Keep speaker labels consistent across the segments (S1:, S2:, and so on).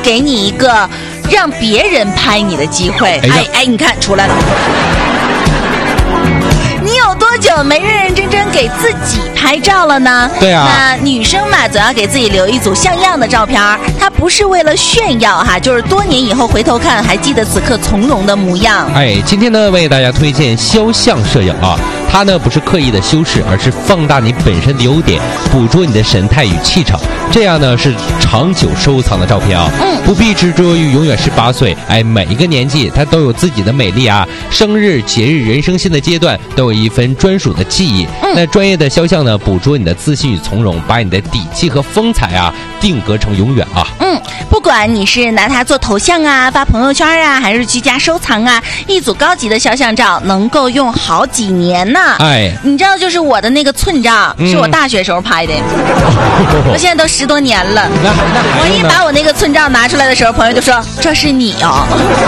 S1: 给你一个让别人拍你的机会。哎，你看出来了。你有多久没认认真真给自己拍照了呢？
S2: 对啊，
S1: 那女生嘛，总要给自己留一组像样的照片，她不是为了炫耀哈，就是多年以后回头看，还记得此刻从容的模样。
S2: 哎，今天呢，为大家推荐肖像摄影啊，它呢不是刻意的修饰，而是放大你本身的优点，捕捉你的神态与气场，这样呢是长久收藏的照片啊。不必执着于永远18岁，哎，每一个年纪它都有自己的美丽啊，生日、节日、人生新的阶段都有一份专属的记忆。那专业的肖像呢，捕捉你的自信与从容，把你的底气和风采啊定格成永远啊。
S1: 不管你是拿它做头像啊、发朋友圈啊，还是居家收藏啊，一组高级的肖像照能够用好几年呢。
S2: 哎，
S1: 你知道，就是我的那个寸照，是我大学时候拍的，我现在都10多年了。我一把我那个寸照拿出来的时候，朋友就说：“这是你哦。”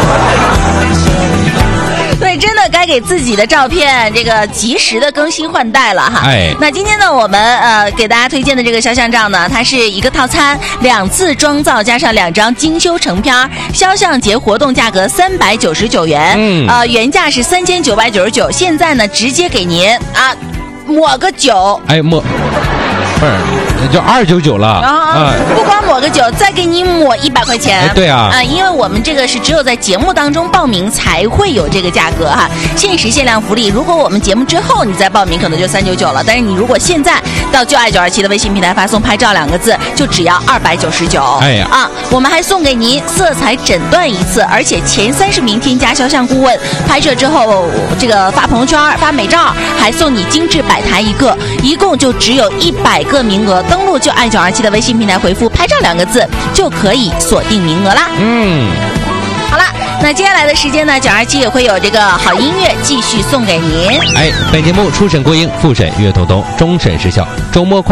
S1: 对，真的该给自己的照片这个及时的更新换代了哈。
S2: 哎，
S1: 那今天呢，我们给大家推荐的这个肖像照呢，它是一个套餐，2次妆造加上2张精修成片，肖像节活动价格399元，原价是3999，现在呢直接给您啊抹个酒，
S2: 哎抹。不是，就299了
S1: 不光抹个酒，再给你抹100块钱。
S2: 对啊，
S1: 因为我们这个是只有在节目当中报名才会有这个价格哈，限时限量福利。如果我们节目之后你再报名，可能就399了。但是你如果现在到就爱927的微信平台发送"拍照"2个字，就只要299。
S2: 哎呀
S1: 我们还送给您色彩诊断1次，而且前30名添加肖像顾问，拍摄之后这个发朋友圈、发美照，还送你精致摆台1个，一共就只有100个名额。登录就爱927的微信平台回复"拍照"2个字，就可以锁定名额啦。好了，那接下来的时间呢，927也会有这个好音乐继续送给您。
S2: 哎，本节目初审过音，复审岳头东，终审时效，周末快